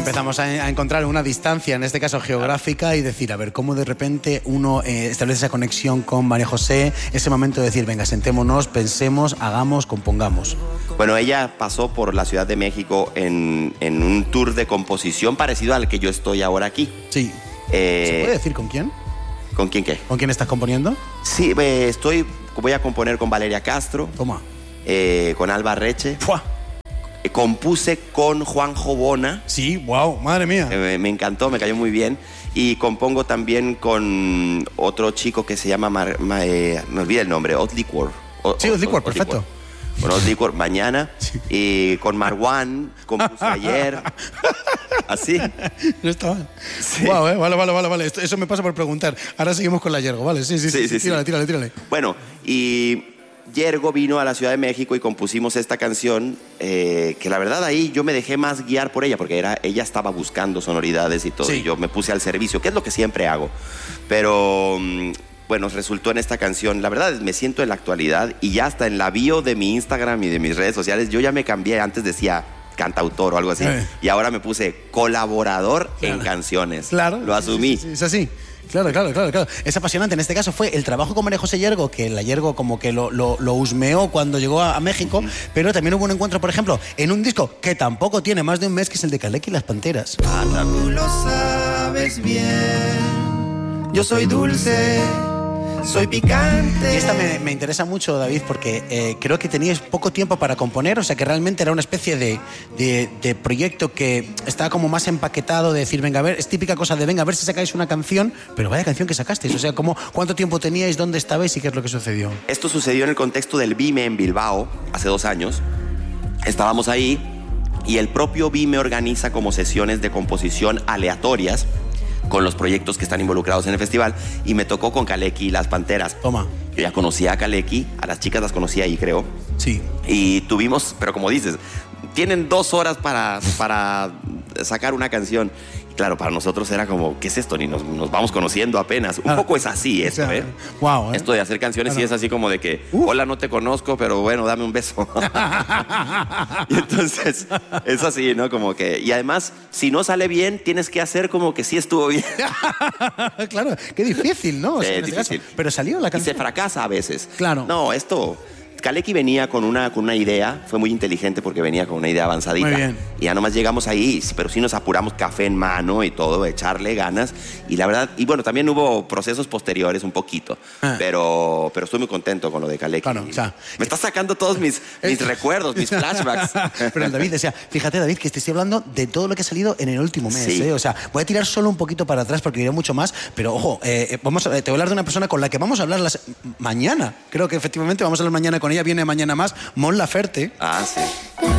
empezamos a encontrar una distancia, en este caso geográfica, y decir, a ver, cómo de repente uno establece esa conexión con María José, ese momento de decir, venga, sentémonos, pensemos, hagamos, compongamos. Bueno, ella pasó por la Ciudad de México en un tour de composición parecido al que yo estoy ahora aquí. Sí. ¿Se puede decir con quién? ¿Con quién qué? ¿Con quién estás componiendo? Sí, voy a componer con Valeria Castro. Toma. Con Alba Reche. ¡Fua! Compuse con Juanjo Bona. Sí, wow, madre mía. Me encantó, me cayó muy bien. Y compongo también con otro chico que se llama, me olvidé el nombre, Odd Liquor. Sí, Odd Liquor, perfecto. Con Odd Liquor mañana. Sí. Y con Marwan compuse ayer. Así. No está mal. Sí. Wow, vale. Eso me pasa por preguntar. Ahora seguimos con la Yergo, ¿vale? Sí. Tírale. Bueno, y Yergo vino a la Ciudad de México y compusimos esta canción que la verdad ahí yo me dejé más guiar por ella porque ella estaba buscando sonoridades y todo, y yo me puse al servicio, que es lo que siempre hago. Pero bueno, resultó en esta canción. La verdad me siento en la actualidad y ya hasta en la bio de mi Instagram y de mis redes sociales yo ya me cambié. Antes decía cantautor o algo así y ahora me puse colaborador en canciones. Claro. Lo asumí. Sí, es así. Claro. Es apasionante. En este caso fue el trabajo con María José Yergo, que la Yergo como que lo husmeó cuando llegó a México, pero también hubo un encuentro, por ejemplo, en un disco que tampoco tiene más de un mes, que es el de Kaleki y las Panteras. Tú lo sabes bien, yo soy dulce, soy picante. Y esta me interesa mucho, David, porque creo que teníais poco tiempo para componer, o sea que realmente era una especie de proyecto que estaba como más empaquetado, de decir, venga, a ver, es típica cosa de, venga, a ver si sacáis una canción, pero vaya canción que sacasteis, o sea, ¿cuánto tiempo teníais, dónde estabais y qué es lo que sucedió? Esto sucedió en el contexto del BIME en Bilbao, hace 2 años. Estábamos ahí y el propio BIME organiza como sesiones de composición aleatorias con los proyectos que están involucrados en el festival, y me tocó con Kaleki y las Panteras. Toma. Yo ya conocía a Kaleki, a las chicas las conocía ahí, creo. Sí. Y tuvimos, pero como dices, tienen 2 horas para sacar una canción. Y claro, para nosotros era como, ¿qué es esto? Ni nos vamos conociendo apenas. Un poco es así esto, o sea, wow, Esto de hacer canciones sí es así como de que, hola, no te conozco, pero bueno, dame un beso. Y entonces, es así, ¿no? Como que, y además, si no sale bien, tienes que hacer como que sí estuvo bien. Claro, qué difícil, ¿no? O sea, es difícil. Pero salió la canción. Y se fracasa a veces. Claro. No, Kaleki venía con una idea, fue muy inteligente porque venía con una idea avanzadita. Muy bien. Y ya nomás llegamos ahí, pero sí nos apuramos, café en mano y todo, echarle ganas. Y la verdad, y bueno, también hubo procesos posteriores un poquito, pero estoy muy contento con lo de Kaleki. Claro, o sea, me está sacando todos mis recuerdos, mis flashbacks. Pero David, o sea, fíjate, David, que te estoy hablando de todo lo que ha salido en el último mes. Sí. O sea, voy a tirar solo un poquito para atrás porque diré mucho más, pero ojo, te voy a hablar de una persona con la que vamos a hablar mañana. Creo que efectivamente vamos a hablar mañana con ella, viene mañana más, Mon Laferte. Ah, sí.